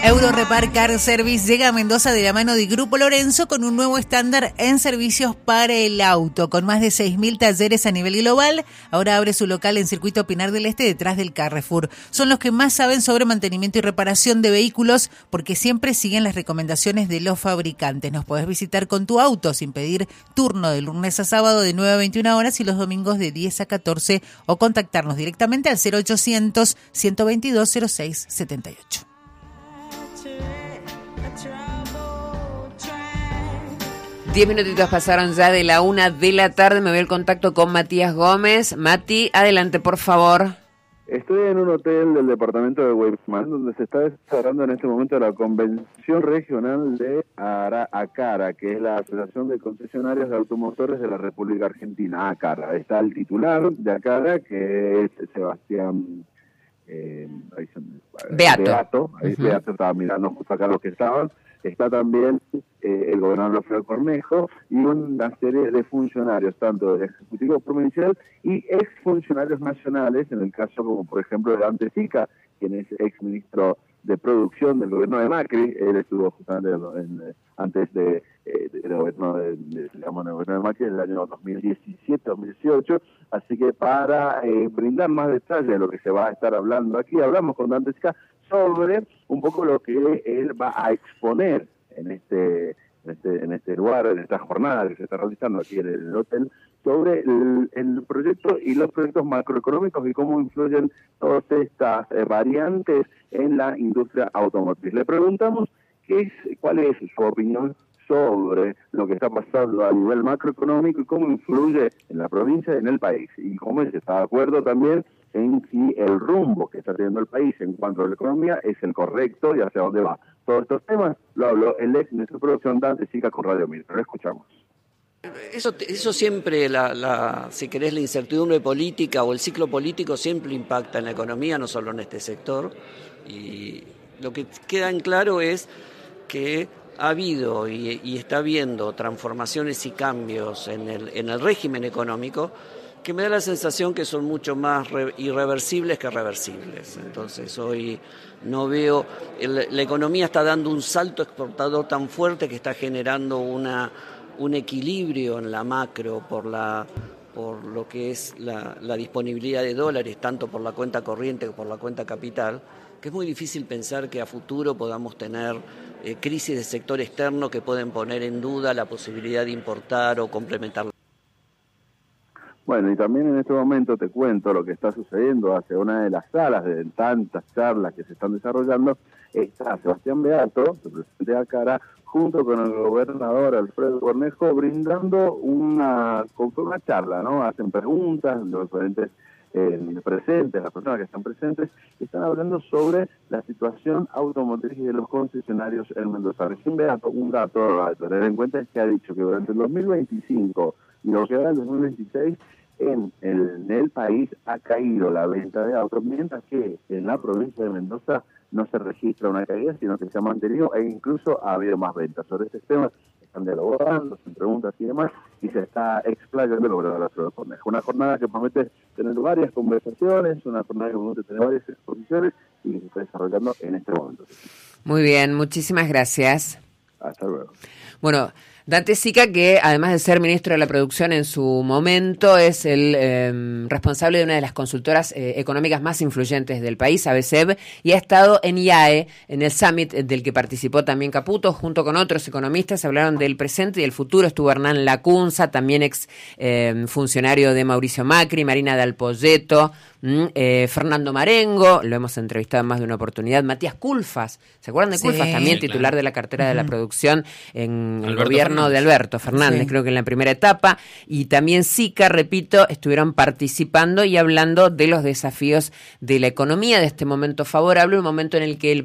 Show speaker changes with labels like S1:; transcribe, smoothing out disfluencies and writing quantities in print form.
S1: Eurorepar Car Service llega a Mendoza de la mano de Grupo Lorenzo con un nuevo estándar en servicios para el auto. Con más de 6.000 talleres a nivel global, ahora abre su local en Circuito Pinar del Este detrás del Carrefour. Son los que más saben sobre mantenimiento y reparación de vehículos porque siempre siguen las recomendaciones de los fabricantes. Nos podés visitar con tu auto sin pedir turno de lunes a sábado de 9 a 21 horas y los domingos de 10 a 14 o contactarnos directamente al 0800 122 06 78.
S2: 10 minutitos pasaron ya de la 1 de la tarde. Me voy al contacto con Matías Gómez. Mati, adelante, por favor.
S3: Estoy en un hotel del departamento de Weissman, donde se está desarrollando en este momento la convención regional de ACARA, que es la Asociación de Concesionarios de Automotores de la República Argentina, ACARA. Está el titular de ACARA, que es Sebastián Beato. Ahí Beato estaba mirando justo acá los que estaban. Está también el gobernador Alfredo Cornejo y una serie de funcionarios, tanto del Ejecutivo Provincial y exfuncionarios nacionales, en el caso como por ejemplo de Dante Sica, quien es exministro de Producción del gobierno de Macri. Él estuvo justamente antes del gobierno de Macri en el año 2017-2018, así que para brindar más detalles de lo que se va a estar hablando aquí, hablamos con Dante Sica sobre un poco lo que él va a exponer en este lugar, en esta jornada que se está realizando aquí en el hotel, sobre el proyecto y los proyectos macroeconómicos y cómo influyen todas estas variantes en la industria automotriz. Le preguntamos cuál es su opinión sobre lo que está pasando a nivel macroeconómico y cómo influye en la provincia y en el país, y cómo se está de acuerdo también en si el rumbo que está teniendo el país en cuanto a la economía es el correcto y hacia dónde va. Todos estos temas lo habló el ex ministro de Producción Dante Sica con Radio Mil. Lo escuchamos.
S4: Eso siempre, si querés, la incertidumbre política o el ciclo político siempre impacta en la economía, no solo en este sector. Y lo que queda en claro es que ha habido y está habiendo transformaciones y cambios en el régimen económico que me da la sensación que son mucho más irreversibles que reversibles. Entonces hoy no veo, la economía está dando un salto exportador tan fuerte que está generando un equilibrio en la macro por lo que es la disponibilidad de dólares, tanto por la cuenta corriente como por la cuenta capital, que es muy difícil pensar que a futuro podamos tener crisis de sector externo que pueden poner en duda la posibilidad de importar o complementar.
S3: Bueno, y también en este momento te cuento lo que está sucediendo hacia una de las salas de tantas charlas que se están desarrollando. Está Sebastián Beato, el presidente de ACARA, junto con el gobernador Alfredo Cornejo, brindando una charla, ¿no? Hacen preguntas, los diferentes presentes, las personas que están presentes, están hablando sobre la situación automotriz y de los concesionarios en Mendoza. Recién Beato, un dato a tener en cuenta es que ha dicho que durante el 2025 y lo que va del 2026, en el país ha caído la venta de autos, mientras que en la provincia de Mendoza no se registra una caída, sino que se ha mantenido e incluso ha habido más ventas. Sobre este tema están dialogando, se preguntas y demás, y se está explayando el gobernador Alfredo Cornejo. Una jornada que promete tener varias conversaciones, una jornada que promete tener varias exposiciones y que se está desarrollando en este momento.
S2: Muy bien, muchísimas gracias.
S3: Hasta luego.
S2: Bueno, Dante Sica, que además de ser ministro de la Producción en su momento, es el responsable de una de las consultoras económicas más influyentes del país, ABCEB, y ha estado en IAE, en el summit del que participó también Caputo, junto con otros economistas. Hablaron del presente y el futuro. Estuvo Hernán Lacunza, también ex funcionario de Mauricio Macri, Marina Dal Poyetto, Fernando Marengo, lo hemos entrevistado en más de una oportunidad, Matías Culfas, ¿se acuerdan de Culfas? También titular de la cartera de la producción en el gobierno de Alberto Fernández, creo que en la primera etapa, y también Sica, repito, estuvieron participando y hablando de los desafíos de la economía, de este momento favorable, un momento en el que el